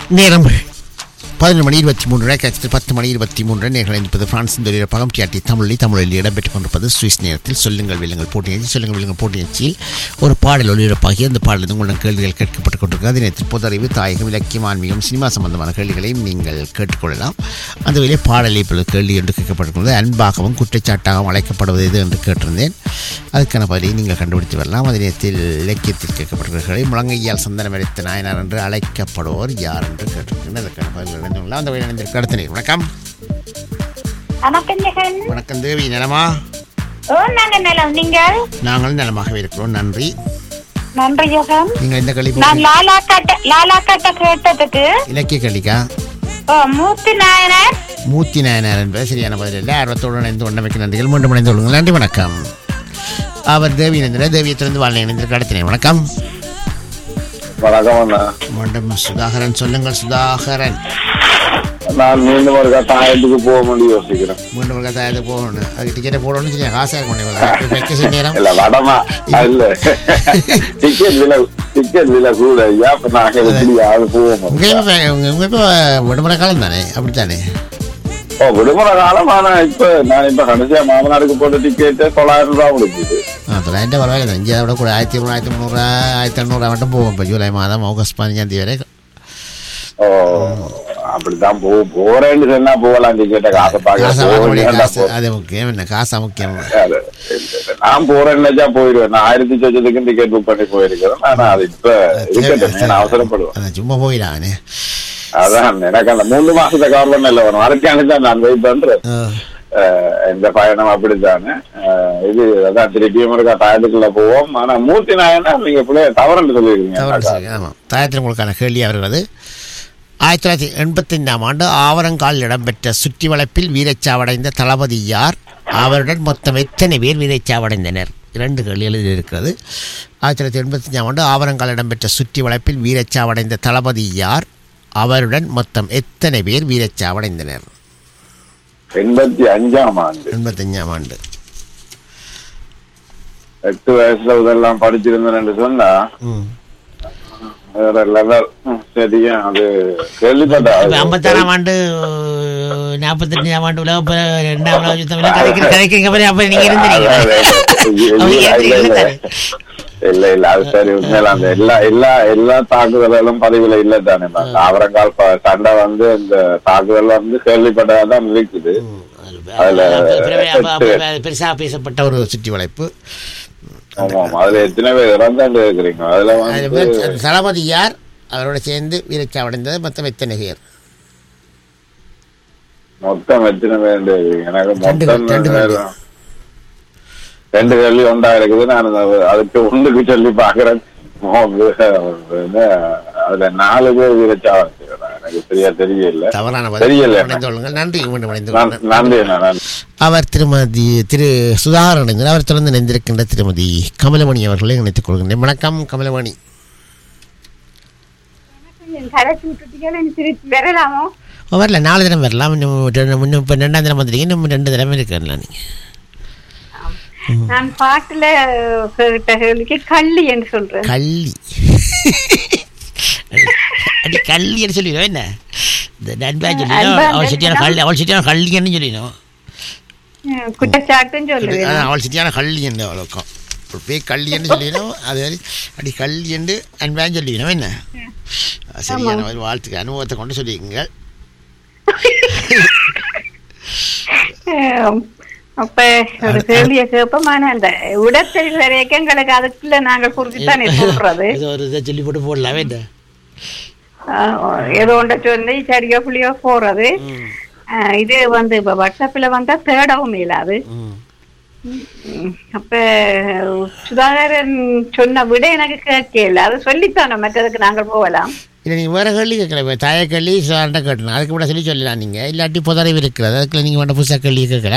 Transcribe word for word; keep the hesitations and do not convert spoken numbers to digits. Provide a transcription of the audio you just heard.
நேரம் பதினொன்று மணி இருபத்தி மூன்று கட்சி பத்து மணி இருபத்தி மூன்று நேர்கள் என்பது பிரான்சின் தொழில் பகம் டிஆர்டி தமிழில் தமிழில் இடம்பெற்றுக் கொண்டிருப்பது சுவிஸ் நேரத்தில் சொல்லுங்கள் வில்லுங்கள் போட்டி நிகழ்ச்சி சொல்லுங்கள் வில்லுங்கள் போட்டி நிகழ்ச்சியில் ஒரு பாடல் ஒளிபரப்பாகி அந்த பாடலில் உங்களிடம் கேள்விகள் கேட்கப்பட்டுக் கொண்டிருக்கிறது அதே நேரத்தில் பொது அறிவு தாயகம் இலக்கியம் ஆன்மீகம் சினிமா சம்பந்தமான கேள்விகளையும் நீங்கள் கேட்டுக்கொள்ளலாம் அந்த வேளையில் பாடலை இப்பொழுது கேள்வி என்று கேட்கப்பட்டிருக்கிறது அன்பாகவும் குற்றச்சாட்டாகவும் அழைக்கப்படுவது எது என்று கேட்டிருந்தேன் அதுக்கான பதிலை நீங்கள் கண்டுபிடித்து வரலாம் அதே நேரத்தில் இலக்கியத்தில் கேட்கப்பட்டிருக்கிறது முழங்கையால் சந்தனம் அடித்த நாயனார் என்று அழைக்கப்படுவோர் யார் என்று கேட்டிருக்கின்றனர் அதற்கான பதில்கள் அந்த வழியில் அடுத்த நேரம் வணக்கம் வணக்கம் தேவி நலமா நீங்கள் நாங்கள் நலமாகவே இருக்கிறோம் நன்றி நன்றி யோகம் நீங்கள் இந்த களி நான் லாலா கட்ட லாலா கட்ட கேட்டதுக்கு இலக்கிய களிக்கா ஓ மூர்த்தி நாயனார் மூர்த்தி நாயனார் என்பது சரியான பதில் இல்லை ஆர்வத்தோடு இணைந்து ஒன்றமைக்கு நன்றிகள் மூன்று இணைந்து கொள்ளுங்கள் நன்றி வணக்கம் அவர் தேவி இணைந்திர தேவியத்திலிருந்து வாழ்க்கை இணைந்திருக்க அடுத்த நேரம் வணக்கம் வணக்கம் மீண்டும் சுதாகரன் சொல்லுங்கள் சுதாகரன் நான் மீண்டும் ஒரு கட்டாயத்துக்கு போக முடியும் யோசிக்கிறேன் மீண்டும் ஒரு கட்டாயத்துக்கு போகணும் அதுக்கு டிக்கெட்டை போடணும்னு சொல்லி காசாக கொண்டு வெக்கேஷன் நேரம் இல்ல வடமா இல்ல டிக்கெட் விலை டிக்கெட் விலை கூட ஐயா இப்ப நாங்க எப்படி யாரு போவோம் உங்க இப்போ விடுமுறை காலம் தானே அப்படித்தானே ஓ விடுமுறை காலம் ஆனா இப்ப நான் இப்ப கடைசியா மாமனாருக்கு போட்ட டிக்கெட்டு தொள்ளாயிரம் ரூபா கொடுக்குது ஆ தொள்ளாயிரம் பரவாயில்ல இங்கே விட கூட ஆயிரத்தி இரநூறு ஆயிரத்தி முந்நூறு ஆயிரத்தி எண்ணூறு மட்டும் போவோம் இப்போ ஜூலை மாதம் ஆகஸ்ட் பதினஞ்சாம் தேதி வரை ஓ அப்படித்தான் போ போறேன்னு சொன்னா போகலாம் டிக்கெட்டை காசை பார்க்க அது முக்கியம் என்ன காசா முக்கியம் நான் போறேன்னாச்சா போயிடுவேன் நான் ஆயிரத்தி சொச்சத்துக்கு டிக்கெட் புக் பண்ணி போயிருக்கிறேன் ஆனா அது இப்ப இருக்கட்டும் அவசரப்படுவேன் சும்மா போயிடானே அதான் எனக்கு அந்த மூணு மாசத்தை கவர்மெண்ட் இல்லை வரும் அதுக்கான தான் நான் வெயிட் பண்றேன் இந்த பயணம் அப்படித்தானே இது அதான் திருப்பியும் இருக்கா தாயத்துக்குள்ள போவோம் ஆனா மூர்த்தி நாயனா நீங்க பிள்ளைய தவறுன்னு சொல்லியிருக்கீங்க ஆமா தாயத்தில் உங்களுக்கான கேள்வி வருகிறது ஆயிரத்தி தொள்ளாயிரத்தி எண்பத்தி ஐந்தாம் ஆண்டு ஆவரங்கால் இடம்பெற்ற சுற்றி வளைப்பில் வீரச்சாவடைந்த தளபதி யார் அவருடன் மொத்தம் எத்தனை பேர் வீரச்சாவடைந்தனர் இரண்டு கேள்வி எழுதி இருக்கிறது ஆயிரத்தி தொள்ளாயிரத்தி எண்பத்தி அஞ்சாம் ஆண்டு ஆவரங்கால் இடம்பெற்ற சுற்றி வளைப்பில் வீரச்சாவடைந்த தளபதி யார் அவருடன் மொத்தம் எத்தனை பேர் வீரச்சாவடைந்தனர் எண்பத்தி அஞ்சாம் ஆண்டு எண்பத்தி அஞ்சாம் ஆண்டு எட்டு வயசுல இதெல்லாம் படிச்சிருந்தேன் சொன்னா சரியா அது கேள்விப்பட்டேன் ஐம்பத்தாறாம் ஆண்டு நாற்பத்தி அஞ்சாம் ஆண்டு உலக ரெண்டாம் உலக யுத்தம் இல்ல இல்ல அது சரி உண்மையில அந்த எல்லா எல்லா எல்லா தாக்குதலும் பதிவுல இல்ல தானே அவரங்கால் சண்டை வந்து இந்த தாக்குதல் வந்து கேள்விப்பட்டதான் இருக்குது பெருசா பேசப்பட்ட ஒரு சுற்றி வளைப்பு ஆமாம் அதுல எத்தனை பேர் இறந்தாண்டு இருக்கிறீங்க அதுல வந்து தளபதி யார் அவரோட சேர்ந்து வீரச்சாவடைந்தது மொத்தம் எத்தனை பேர் மொத்தம் எத்தனை பேர் எனக்கு மொத்தம் ரெண்டு கேள்வி ஒன்றா இருக்குது நான் அதுக்கு ஒன்றுக்கு சொல்லி பாக்குறேன் அதுல நாலு பேர் வீரச்சாவடை எனக்கு சரியா தெரியல தெரியல நன்றி நன்றி அவர் திருமதி திரு சுதாகரன் அவர் தொடர்ந்து இணைந்திருக்கின்ற திருமதி கமலமணி அவர்களை இணைத்துக் கொள்கின்றேன் வணக்கம் கமலமணி வரல நாலு தினம் வரலாம் இன்னும் இப்போ ரெண்டாம் தினம் வந்துட்டீங்க இன்னும் ரெண்டு தினம் இருக்கலாம் நீங்க நான் பாட்டுல கள்ளி என்று சொல்றேன் கள்ளி அடி கள்ளின்னு சொல்லிடுவோம் என்ன இந்த நண்பா சொல்லிடும் அவள் சிட்டியான கள்ளி அவள் சிட்டியான கள்ளின்னு சொல்லிடும் குற்றச்சாட்டுன்னு சொல்லுவேன் அவள் சிட்டியான கள்ளி என்று அவ்வளோக்கும் ஒரு பேய் கள்ளி என்று சொல்லிடணும் அது அடி கள்ளி என்று அன்பான்னு சொல்லிக்கணும் என்ன சரியான ஒரு வாழ்த்துக்கு அனுபவத்தை கொண்டு சொல்லிக்கோங்க அப்ப ஒரு கேள்வியை கேட்போம் அந்த உடற்செறிவு வரைக்கும் எங்களுக்கு அதுக்குள்ள நாங்கள் குறிச்சுத்தானே சொல்றது ஒரு இதை சொல்லி போட்டு போடலாமே ஏதோ ஒன்றை சொல்லி சரியோ புள்ளியோ போறது இது வந்து இப்ப வாட்ஸ்அப்ல வந்தா தேடவும் இல்லாது அப்ப சுதாகரன் சொன்ன விட எனக்கு கேட்கல அது சொல்லித்தானோ மற்றதுக்கு நாங்கள் போகலாம் இல்லை நீங்கள் வேறு கேள்வி கேட்கல இப்போ தாய கேள்வி சார்ட்ட கேட்டணும் அதுக்கு கூட சொல்லி சொல்லலாம் நீங்கள் இல்லாட்டி புதறிவு இருக்கிறது அதுக்குள்ள நீங்கள் வேண்ட புதுசாக கேள்வி கேட்கல